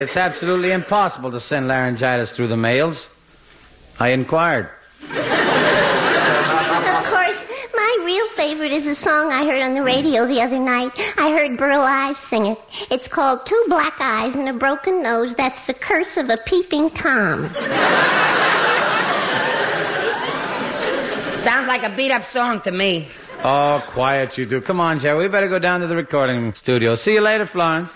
It's absolutely impossible to send laryngitis through the mails. I inquired. Of course, my real favorite is a song I heard on the radio the other night. I heard Burl Ives sing it. It's called Two Black Eyes and a Broken Nose. That's the curse of a peeping Tom. Sounds like a beat-up song to me. Oh, quiet you do. Come on, Jerry. We better go down to the recording studio. See you later, Florence.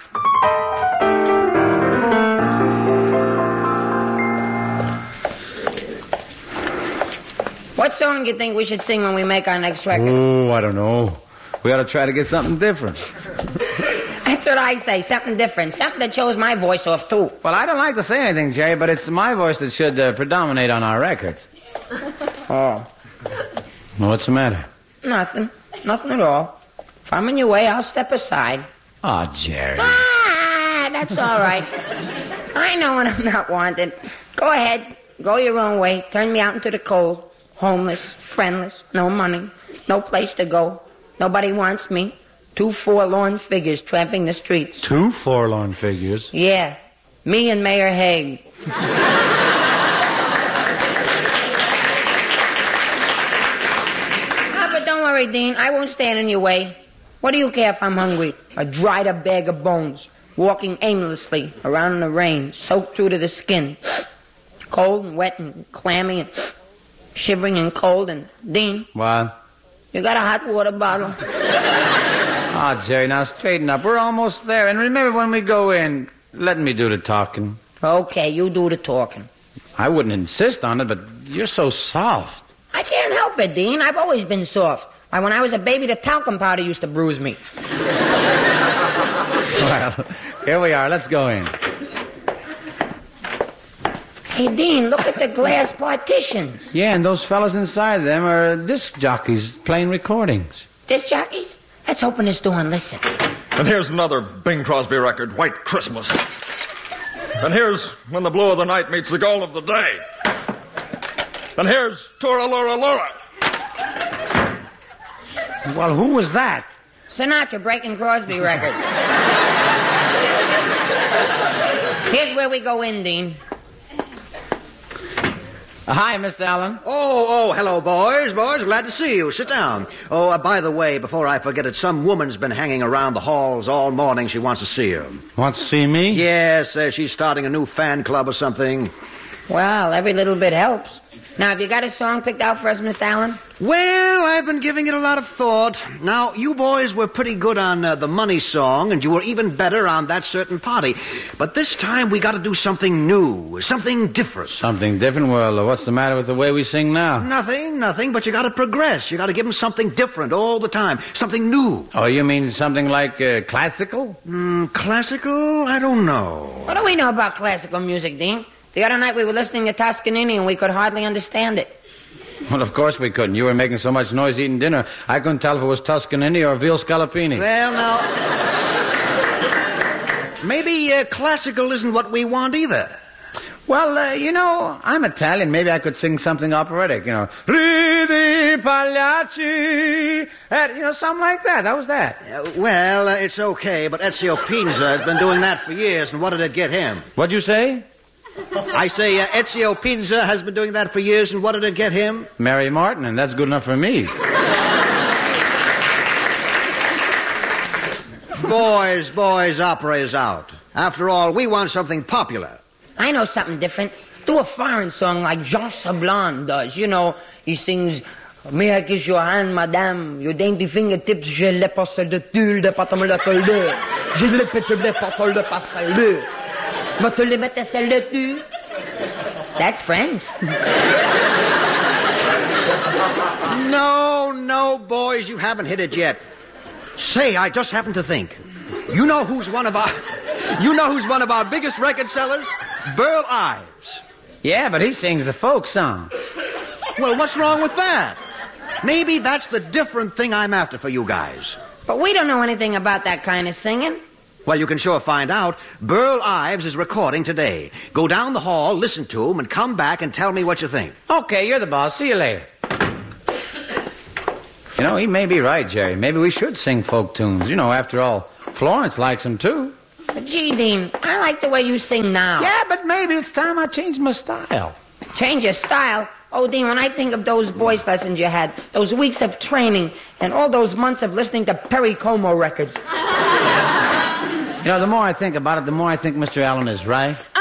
What song do you think we should sing when we make our next record? Oh, I don't know. We ought to try to get something different. That's what I say, something different. Something that shows my voice off, too. Well, I don't like to say anything, Jerry, but it's my voice that should predominate on our records. Oh. Well, what's the matter? Nothing. Nothing at all. If I'm in your way, I'll step aside. Oh, Jerry. That's all right. I know when I'm not wanted. Go ahead. Go your own way. Turn me out into the cold. Homeless, friendless, no money, no place to go. Nobody wants me. 2 forlorn figures tramping the streets. 2 forlorn figures? Yeah. Me and Mayor Haig. But don't worry, Dean. I won't stand in your way. What do you care if I'm hungry? A dried-up bag of bones, walking aimlessly around in the rain, soaked through to the skin. Cold and wet and clammy and shivering and cold. And, Dean. What? You got a hot water bottle? Oh, Jerry, now straighten up. We're almost there. And remember, when we go in, let me do the talking. Okay, you do the talking. I wouldn't insist on it, but you're so soft. I can't help it, Dean. I've always been soft. Why, when I was a baby, the talcum powder used to bruise me. Well, here we are. Let's go in. Hey, Dean, look at the glass partitions. Yeah, and those fellas inside them are disc jockeys playing recordings. Disc jockeys? Let's open this door and listen. And here's another Bing Crosby record, White Christmas. And here's When the Blue of the Night Meets the Gold of the Day. And here's Tura Lura Lura. Well, who was that? Sinatra breaking Crosby records. Here's where we go in, Dean. Hi, Mr. Allen. Oh, hello, boys. Glad to see you. Sit down. Oh, by the way, before I forget it, some woman's been hanging around the halls all morning. She wants to see you. Wants to see me? Yes, she's starting a new fan club or something. Well, every little bit helps. Now, have you got a song picked out for us, Mr. Allen? Well, I've been giving it a lot of thought. Now, you boys were pretty good on the Money song, and you were even better on That Certain Party. But this time, we got to do something new, something different. Something different? Well, what's the matter with the way we sing now? Nothing, but you got to progress. You got to give them something different all the time, something new. Oh, you mean something like classical? Classical? I don't know. What do we know about classical music, Dean? The other night we were listening to Toscanini and we could hardly understand it. Well, of course we couldn't. You were making so much noise eating dinner, I couldn't tell if it was Toscanini or veal scallopini. Well, now, maybe classical isn't what we want either. Well, I'm Italian. Maybe I could sing something operatic, Ridi Pagliacci, something like that. How was that? Well, it's okay, but Ezio Pinza has been doing that for years, and what did it get him? What'd you say? I say Ezio Pinza has been doing that for years, and what did it get him? Mary Martin, and that's good enough for me. Boys, opera is out. After all, we want something popular. I know something different. Do a foreign song like Jean Sablon does. He sings, May I kiss your hand, madame? Your dainty fingertips, je les passe de tulle, de patome de colde. Je les pète de patole de passalde. Mais tu les mets celle de tu. That's French. No, boys, you haven't hit it yet. Say, I just happened to think. You know who's one of our biggest record sellers? Burl Ives. Yeah, but he sings the folk songs. Well, what's wrong with that? Maybe that's the different thing I'm after for you guys. But we don't know anything about that kind of singing. Well, you can sure find out. Burl Ives is recording today. Go down the hall, listen to him, and come back and tell me what you think. Okay, you're the boss. See you later. He may be right, Jerry. Maybe we should sing folk tunes. After all, Florence likes them, too. But gee, Dean, I like the way you sing now. Yeah, but maybe it's time I changed my style. Change your style? Oh, Dean, when I think of those voice lessons you had, those weeks of training, and all those months of listening to Perry Como records. You know, the more I think about it, the more I think Mr. Allen is right.